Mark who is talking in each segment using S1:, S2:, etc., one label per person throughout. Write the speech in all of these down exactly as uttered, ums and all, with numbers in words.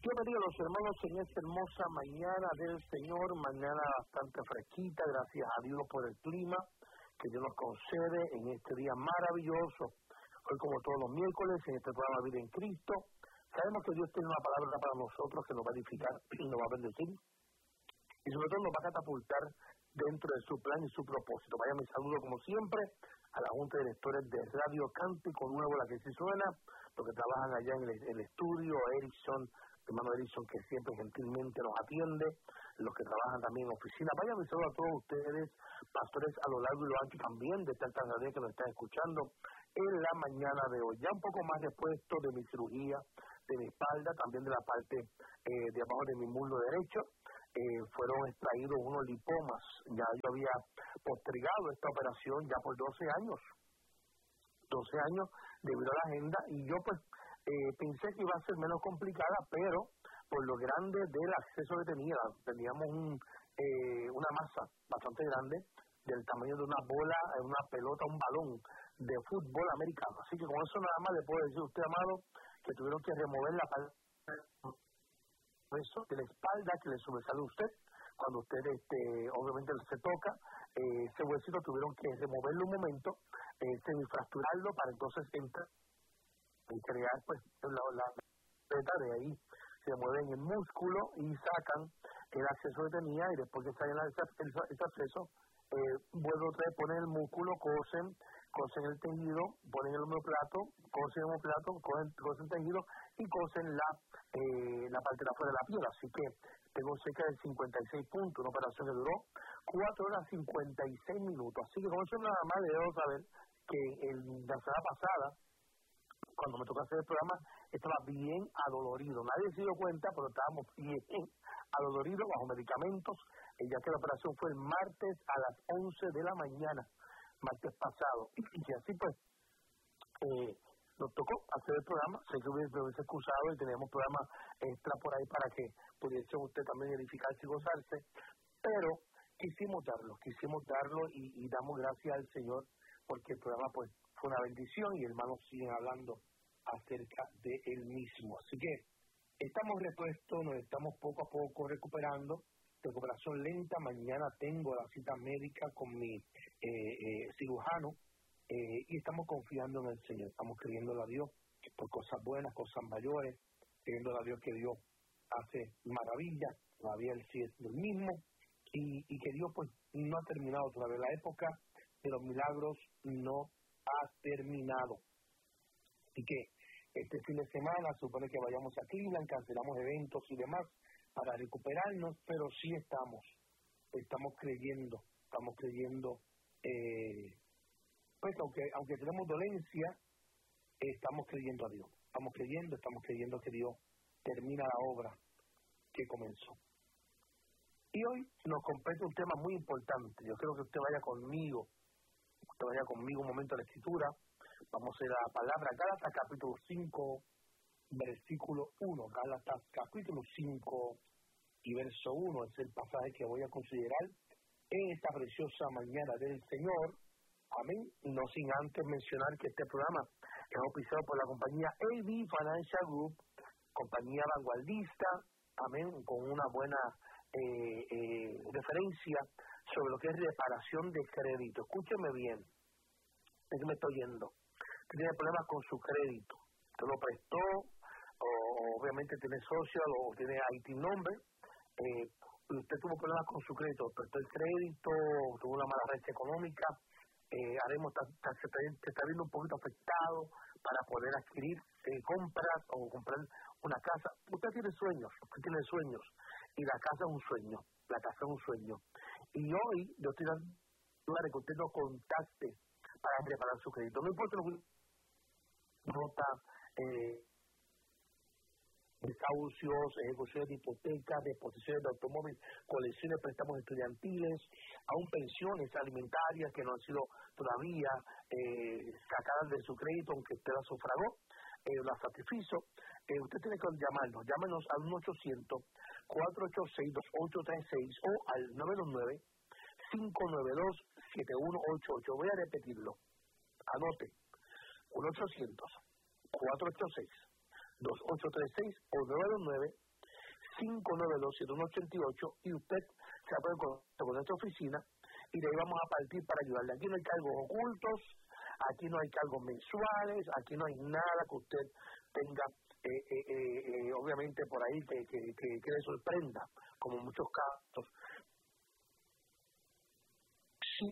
S1: Dios bendiga a los hermanos en esta hermosa mañana del Señor, mañana bastante fresquita, gracias a Dios por el clima que Dios nos concede en este día maravilloso. Hoy, como todos los miércoles, en este programa Vida en Cristo, sabemos que Dios tiene una palabra para nosotros que nos va a edificar y nos va a bendecir, y sobre todo nos va a catapultar dentro de su plan y su propósito. Vaya mi saludo, como siempre, a la Junta de Directores de Radio Cántico Nuevo, la que sí suena, los que trabajan allá en el, el estudio, Erickson, hermano Erickson, que siempre gentilmente nos atiende, los que trabajan también en oficina. Vaya mi saludo a todos ustedes, pastores a lo largo y lo ancho también de esta Tanzania que nos están escuchando en la mañana de hoy. Ya un poco más repuesto de mi cirugía, de mi espalda, también de la parte eh, de abajo de mi muslo derecho. Eh, fueron extraídos unos lipomas. Ya yo había postergado esta operación ya por doce años. doce años debido a la agenda, y yo pues eh, pensé que iba a ser menos complicada, pero por lo grande del acceso que tenía, teníamos un, eh, una masa bastante grande, del tamaño de una bola, una pelota, un balón de fútbol americano. Así que con eso nada más le puedo decir a usted, amado, que tuvieron que remover la parte eso de la espalda que le sobresale a usted cuando usted este obviamente se toca, eh, ese huesito tuvieron que removerlo un momento, eh, semifracturarlo para entonces entrar y crear pues la, la beta de ahí. Se mueven el músculo y sacan el acceso que tenía, y después que salen ese, ese acceso, eh, vuelven otra vez, ponen el músculo, cosen, cosen el tejido, ponen el homeoplato, cosen el homeoplato, cosen, cosen el tejido y cosen la eh, la parte de afuera de la piel. Así que tengo cerca de cincuenta y seis puntos, una operación que duró cuatro horas cincuenta y seis minutos. Así que con eso nada más le debo saber que el, la semana pasada, cuando me tocó hacer el programa, estaba bien adolorido. Nadie se dio cuenta, pero estábamos bien adoloridos, bajo medicamentos, eh, ya que la operación fue el martes a las once de la mañana, martes pasado. Y así pues, eh, nos tocó hacer el programa. Sé que hubiese, hubiese excusado y teníamos programas extra por ahí para que pudiese usted también edificarse y gozarse, pero quisimos darlo, quisimos darlo y, y damos gracias al Señor porque el programa pues fue una bendición y hermanos siguen hablando acerca de él mismo. Así que estamos repuestos, nos estamos poco a poco recuperando, recuperación lenta. Mañana tengo la cita médica con mi eh, eh, cirujano, eh, y estamos confiando en el Señor, estamos creyéndole a Dios por cosas buenas, cosas mayores, creyéndole a Dios que Dios hace maravillas, todavía Él sigue siendo el mismo, y, y que Dios pues no ha terminado todavía. La época de los milagros no ha terminado. Así que este fin de semana supone que vayamos a Cleveland, cancelamos eventos y demás para recuperarnos, pero sí estamos, estamos creyendo, estamos creyendo, eh, pues aunque aunque tenemos dolencia, eh, estamos creyendo a Dios, estamos creyendo, estamos creyendo que Dios termina la obra que comenzó. Y hoy nos compete un tema muy importante. Yo quiero que usted vaya conmigo, usted vaya conmigo un momento a la Escritura. Vamos a ir a la palabra Gálatas capítulo cinco, versículo uno. Gálatas capítulo cinco y verso uno es el pasaje que voy a considerar en esta preciosa mañana del Señor. Amén. No sin antes mencionar que este programa es auspiciado por la compañía A B Financial Group, compañía vanguardista, amén, con una buena eh, eh, referencia sobre lo que es reparación de crédito. Escúcheme bien, es que me estoy yendo. Tiene problemas con su crédito, usted lo prestó, o obviamente tiene social o tiene I T number, eh, usted tuvo problemas con su crédito, prestó el crédito, tuvo una mala racha económica, eh, haremos, ta, ta, se, está, se está viendo un poquito afectado para poder adquirir eh, compras o comprar una casa. Usted tiene sueños, usted tiene sueños, y la casa es un sueño, la casa es un sueño. Y hoy yo estoy dando lugar de que usted nos contacte para reparar su crédito. No importa lo que nota, eh, desahucios, ejecuciones de hipotecas, deposiciones de automóvil, colecciones de préstamos estudiantiles, aún pensiones alimentarias que no han sido todavía eh, sacadas de su crédito, aunque usted las sufragó, eh, las satisfizo. Eh, usted tiene que llamarnos, llámenos al uno ochocientos, cuatro ocho seis, dos ocho tres seis o al nueve dos nueve, cinco nueve dos, siete uno ocho ocho. Voy a repetirlo, anote, uno ochocientos, cuatro ocho seis, dos ocho tres seis o nueve dos nueve, cinco nueve dos, siete uno ocho ocho y usted se puede contactar con nuestra oficina y de ahí vamos a partir para ayudarle. Aquí no hay cargos ocultos, aquí no hay cargos mensuales, aquí no hay nada que usted tenga, eh, eh, eh, eh, obviamente, por ahí que, que, que, que le sorprenda, como en muchos casos. Sí.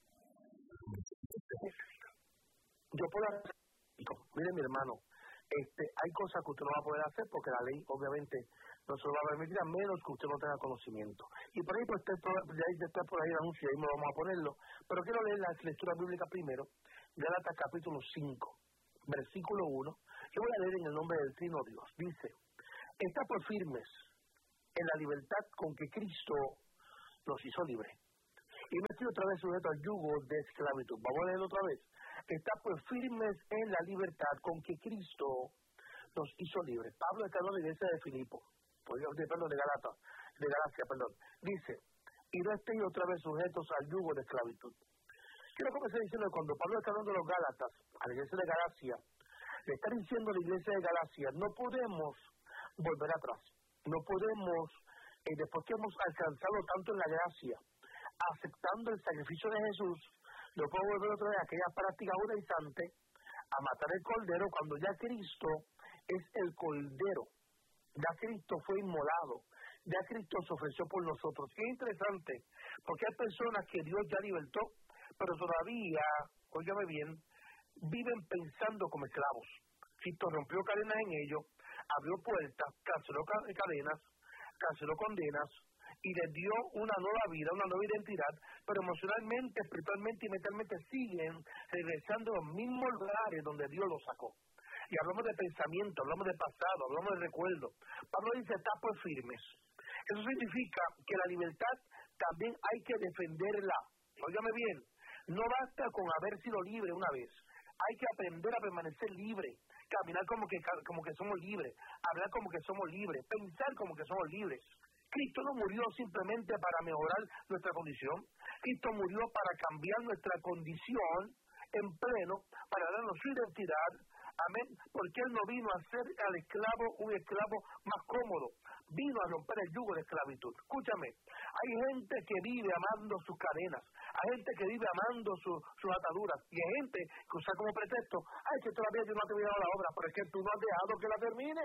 S1: Yo puedo hacer, mire mi hermano, este, hay cosas que usted no va a poder hacer porque la ley, obviamente, no se lo va a permitir a menos que usted no tenga conocimiento. Y por ahí, pues, ya está por ahí el anuncio, ahí me vamos a ponerlo. Pero quiero leer la lectura bíblica primero, Gálatas capítulo cinco, versículo uno. Yo voy a leer en el nombre del Trino Dios. Dice, está por firmes en la libertad con que Cristo nos hizo libres. Y no estoy otra vez sujeto al yugo de esclavitud. Vamos a leer otra vez. Está pues firmes en la libertad con que Cristo nos hizo libres. Pablo está en la iglesia de Filipo, perdón, de Galata, de Galacia, perdón. Dice, y no estéis otra vez sujetos al yugo de esclavitud. Quiero comenzar diciendo que cuando Pablo está hablando de los Gálatas, a la iglesia de Galacia, le está diciendo a la iglesia de Galacia, no podemos volver atrás. No podemos, eh, después que hemos alcanzado tanto en la gracia, aceptando el sacrificio de Jesús, no puedo volver otra vez a aquella práctica judaizante, a matar el cordero, cuando ya Cristo es el cordero, ya Cristo fue inmolado, ya Cristo se ofreció por nosotros. Y es interesante, porque hay personas que Dios ya libertó, pero todavía, óyame bien, viven pensando como esclavos. Cristo rompió cadenas en ellos, abrió puertas, canceló cadenas, canceló condenas, y les dio una nueva vida, una nueva identidad, pero emocionalmente, espiritualmente y mentalmente siguen regresando a los mismos lugares donde Dios los sacó. Y hablamos de pensamiento, hablamos de pasado, hablamos de recuerdo. Pablo dice, está pues firmes. Eso significa que la libertad también hay que defenderla. Óigame bien, no basta con haber sido libre una vez. Hay que aprender a permanecer libre, caminar como que, como que somos libres, hablar como que somos libres, pensar como que somos libres. Cristo no murió simplemente para mejorar nuestra condición. Cristo murió para cambiar nuestra condición en pleno, para darnos su identidad. Amén. Porque Él no vino a hacer al esclavo un esclavo más cómodo. Vino a romper el yugo de esclavitud. Escúchame, hay gente que vive amando sus cadenas. Hay gente que vive amando su, sus ataduras. Y hay gente que usa como pretexto, ay, que todavía yo no he terminado la obra, pero es que tú no has dejado que la termine.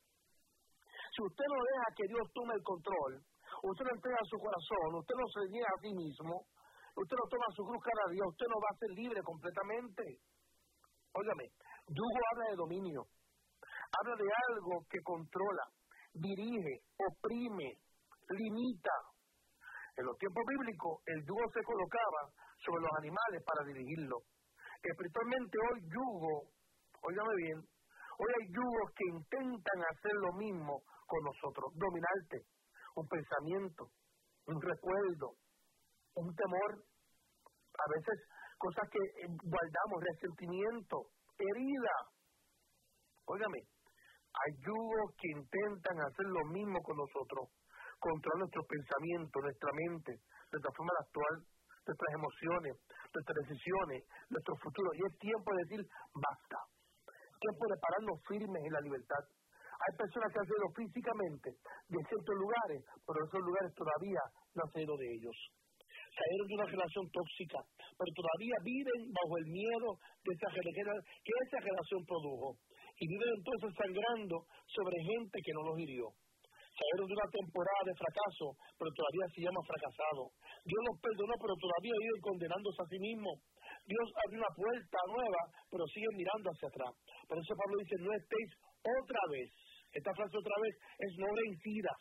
S1: Si usted no deja que Dios tome el control, usted no entrega su corazón, usted no se niega a sí mismo, usted no toma su cruz cada día, usted no va a ser libre completamente. Óigame, yugo habla de dominio, habla de algo que controla, dirige, oprime, limita. En los tiempos bíblicos, el yugo se colocaba sobre los animales para dirigirlo. Espiritualmente hoy yugo, óigame bien, hoy hay yugos que intentan hacer lo mismo con nosotros, dominarte, un pensamiento, un recuerdo, un temor, a veces cosas que guardamos, resentimiento, herida. Óigame, hay yugos que intentan hacer lo mismo con nosotros, controlar nuestros pensamientos, nuestra mente, nuestra forma de actuar, nuestras emociones, nuestras decisiones, nuestro futuro. Y es tiempo de decir, basta. Tiempo de pararnos firmes en la libertad. Hay personas que han salido físicamente de ciertos lugares, pero esos lugares todavía no han salido de ellos. Salieron de una relación tóxica, pero todavía viven bajo el miedo de esa relación que esa relación produjo. Y viven entonces sangrando sobre gente que no los hirió. Salieron de una temporada de fracaso, pero todavía se llaman fracasados. Dios los perdonó, pero todavía viven condenándose a sí mismos. Dios abrió una puerta nueva, pero siguen mirando hacia atrás. Por eso Pablo dice, no estéis otra vez. Esta frase otra vez es no reincidas.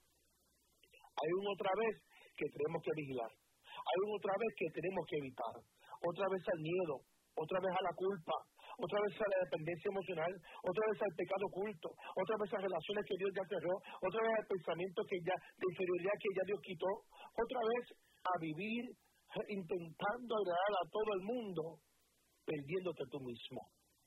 S1: Hay un otra vez que tenemos que vigilar. Hay un otra vez que tenemos que evitar. Otra vez al miedo, otra vez a la culpa, otra vez a la dependencia emocional, otra vez al pecado oculto, otra vez a relaciones que Dios ya cerró, otra vez al pensamiento que ya, de inferioridad que ya Dios quitó, otra vez a vivir intentando agradar a todo el mundo, perdiéndote tú mismo.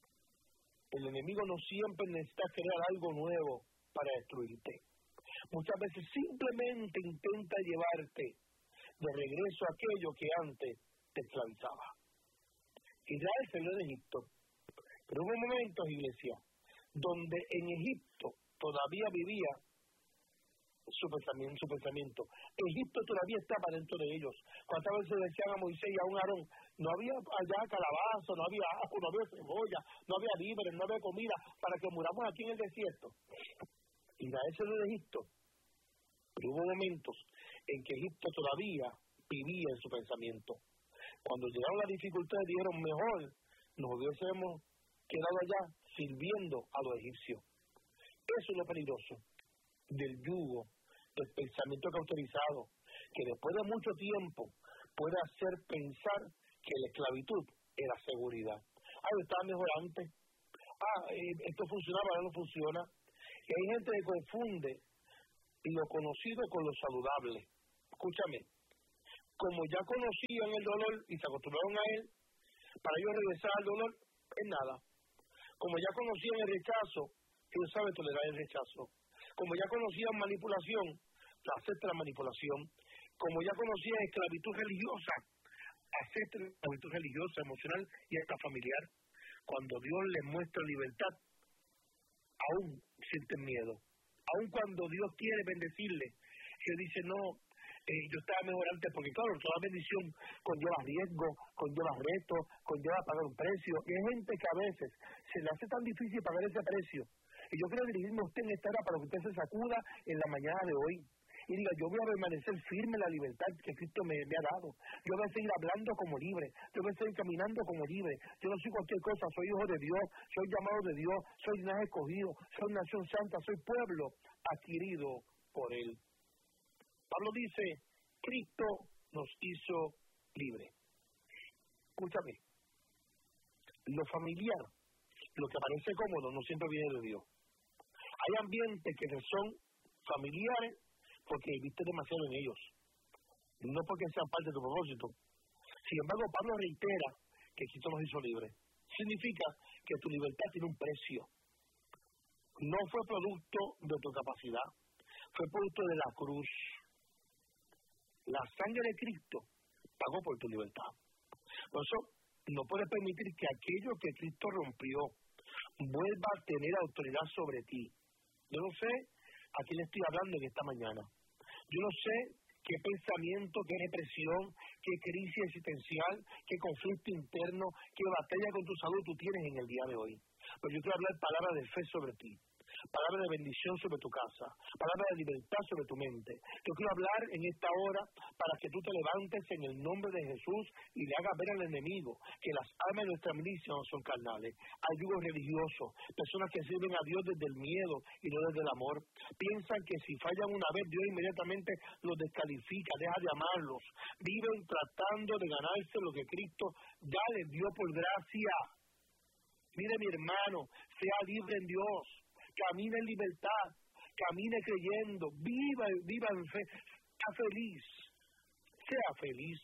S1: El enemigo no siempre necesita crear algo nuevo para destruirte. Muchas veces simplemente intenta llevarte de regreso a aquello que antes te esclavizaba. Israel salió de Egipto, pero hubo momentos, iglesia, donde en Egipto todavía vivía su pensamiento, su pensamiento. Egipto todavía estaba dentro de ellos. ¿Cuántas veces decían a Moisés y a un Aarón, no había allá calabazo, no había ajo, no había cebolla, no había víveres, no había comida, para que muramos aquí en el desierto? Israel se de Egipto. Pero hubo momentos en que Egipto todavía vivía en su pensamiento. Cuando llegaron las dificultades, dijeron, mejor nos hubiésemos quedado allá sirviendo a los egipcios. Eso es lo peligroso del yugo, del pensamiento cauterizado, que después de mucho tiempo puede hacer pensar que la esclavitud era seguridad. Ah, yo estaba mejor antes. Ah, eh, esto funcionaba, ahora no funciona. Y hay gente que confunde lo conocido con lo saludable. Escúchame, como ya conocían el dolor y se acostumbraron a él, para ellos regresar al dolor es nada. Como ya conocían el rechazo, ellos saben tolerar el rechazo. Como ya conocían manipulación, aceptan la manipulación. Como ya conocían esclavitud religiosa, aceptan la esclavitud religiosa, emocional y hasta familiar. Cuando Dios les muestra libertad, aún sienten miedo. Aún cuando Dios quiere bendecirles, Él dice, no, eh, yo estaba mejor antes, porque claro, toda bendición conlleva riesgo, conlleva retos, conlleva pagar un precio. Y hay gente que a veces se le hace tan difícil pagar ese precio. Y yo quiero dirigirme a usted en esta hora para que usted se sacuda en la mañana de hoy y diga, yo voy a permanecer firme en la libertad que Cristo me, me ha dado. Yo voy a seguir hablando como libre, yo voy a seguir caminando como libre. Yo no soy cualquier cosa, soy hijo de Dios, soy llamado de Dios, soy linaje escogido, soy nación santa, soy pueblo adquirido por Él. Pablo dice, Cristo nos hizo libre. Escúchame, lo familiar, lo que parece cómodo, no siempre viene de Dios. Hay ambientes que son familiares porque viviste demasiado en ellos, no porque sean parte de tu propósito. Sin embargo, Pablo reitera que Cristo nos hizo libres. Significa que tu libertad tiene un precio. No fue producto de tu capacidad, fue producto de la cruz. La sangre de Cristo pagó por tu libertad. Por eso, no puedes permitir que aquello que Cristo rompió vuelva a tener autoridad sobre ti. Yo no sé a quién le estoy hablando en esta mañana. Yo no sé qué pensamiento, qué represión, qué crisis existencial, qué conflicto interno, qué batalla con tu salud tú tienes en el día de hoy. Pero yo quiero hablar palabras de fe sobre ti, palabras de bendición sobre tu casa, palabras de libertad sobre tu mente. Yo quiero hablar en esta hora para que tú te levantes en el nombre de Jesús y le hagas ver al enemigo que las armas de nuestra milicia no son carnales. Hay yugos religiosos, personas que sirven a Dios desde el miedo y no desde el amor. Piensan que si fallan una vez, Dios inmediatamente los descalifica, deja de amarlos. Viven tratando de ganarse lo que Cristo ya les dio por gracia. Mire, mi hermano, sea libre en Dios. Camina en libertad, camine creyendo, viva, viva en fe, sea feliz, sea feliz.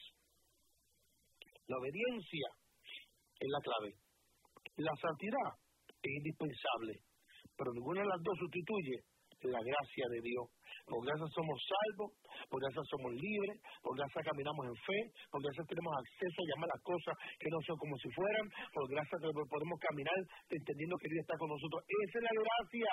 S1: La obediencia es la clave. La santidad es indispensable, pero ninguna de las dos sustituye la gracia de Dios. Por gracia somos salvos, por gracia somos libres, por gracia caminamos en fe, por gracia tenemos acceso a llamar las cosas que no son como si fueran, por gracia podemos caminar entendiendo que Dios está con nosotros. Esa es la gracia.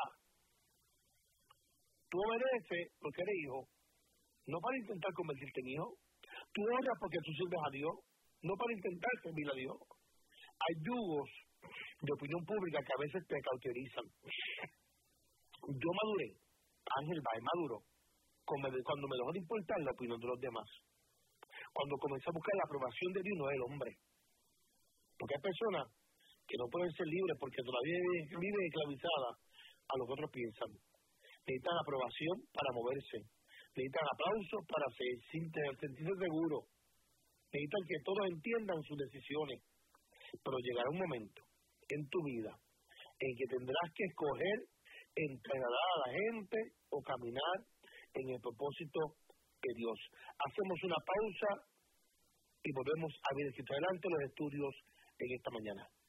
S1: Tú obedeces porque eres hijo, no para intentar convertirte en hijo. Tú honras porque tú sirves a Dios, no para intentar servir a Dios. Hay yugos de opinión pública que a veces te cauterizan. Yo maduré, Ángel Baez maduró, cuando me dejó de importar la opinión de los demás. Cuando comencé a buscar la aprobación de Dios, no del hombre. Porque hay personas que no pueden ser libres porque todavía viven esclavizadas a lo que otros piensan. Necesitan aprobación para moverse. Necesitan aplausos para sentirse seguros. Necesitan que todos entiendan sus decisiones. Pero llegará un momento en tu vida en que tendrás que escoger entre agradar a la gente o caminar en el propósito de Dios. Hacemos una pausa y volvemos a ver si adelante los estudios en esta mañana.